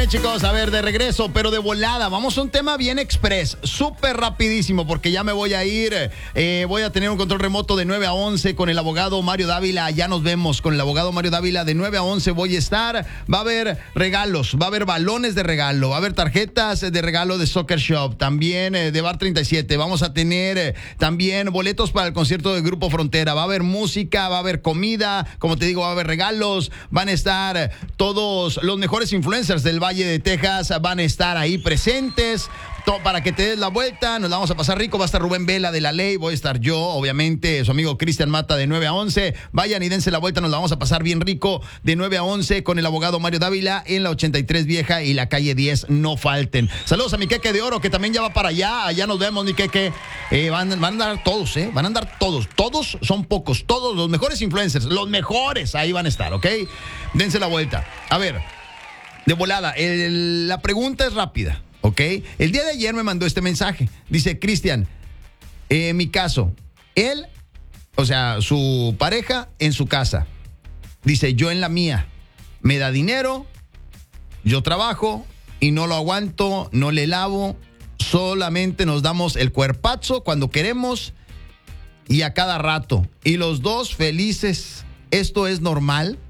bien, chicos, a ver, de regreso, pero de volada. Vamos a un tema bien express, súper rapidísimo, porque ya me voy a ir. Voy a tener un control remoto de 9 a 11 con el abogado Mario Dávila. Ya nos vemos con el abogado Mario Dávila. De 9 a 11 voy a estar. Va a haber regalos, va a haber balones de regalo, va a haber tarjetas de regalo de Soccer Shop, también de Bar 37. Vamos a tener también boletos para el concierto del Grupo Frontera. Va a haber música, va a haber comida, como te digo, va a haber regalos. Van a estar todos los mejores influencers del Valle de Texas, van a estar ahí presentes para que te des la vuelta. Nos la vamos a pasar rico. Va a estar Rubén Vela de La Ley, voy a estar yo, obviamente, su amigo Cristian Mata de 9 a 11. Vayan y dense la vuelta, nos la vamos a pasar bien rico de 9 a 11 con el abogado Mario Dávila en la 83 Vieja y la calle 10. No falten. Saludos a mi Queque de Oro, que también ya va para allá. Allá nos vemos, mi Queque. Van a andar todos, van a andar todos. Todos son pocos, todos los mejores influencers, los mejores ahí van a estar, ¿ok? Dense la vuelta. A ver, de volada, la pregunta es rápida, ¿ok? El día de ayer me mandó este mensaje. Dice, Cristian, mi caso, él, o sea, su pareja en su casa. Dice, yo en la mía. Me da dinero, yo trabajo y no lo aguanto, no le lavo. Solamente nos damos el cuerpazo cuando queremos y a cada rato. Y los dos felices. ¿Esto es normal?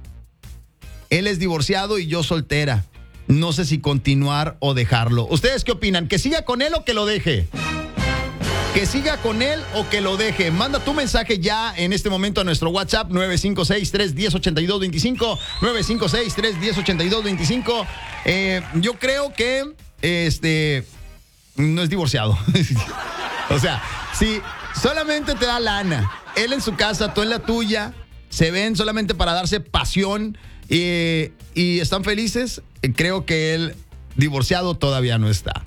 Él es divorciado y yo soltera. No sé si continuar o dejarlo. ¿Ustedes qué opinan? ¿Que siga con él o que lo deje? Que siga con él o que lo deje. Manda tu mensaje ya en este momento a nuestro WhatsApp 956-310-8225. 956-310-8225. Yo creo que no es divorciado. O sea, si solamente te da lana, él en su casa, tú en la tuya, se ven solamente para darse pasión y están felices, creo que él divorciado todavía no está.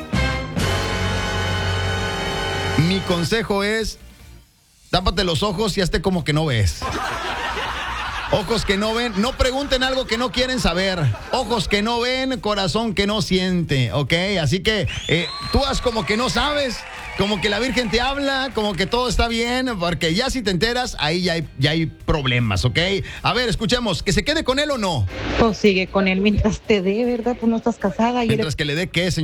Mi consejo es, tápate los ojos y hazte como que no ves. Ojos que no ven, no pregunten algo que no quieren saber. Ojos que no ven, corazón que no siente, ¿ok? Así que tú haz como que no sabes, como que la Virgen te habla, como que todo está bien, porque ya si te enteras, ahí ya hay problemas, ¿ok? A ver, escuchemos, ¿que se quede con él o no? Pues sigue con él mientras te dé, ¿verdad? Pues no estás casada. Mientras que le dé, ¿qué, señor?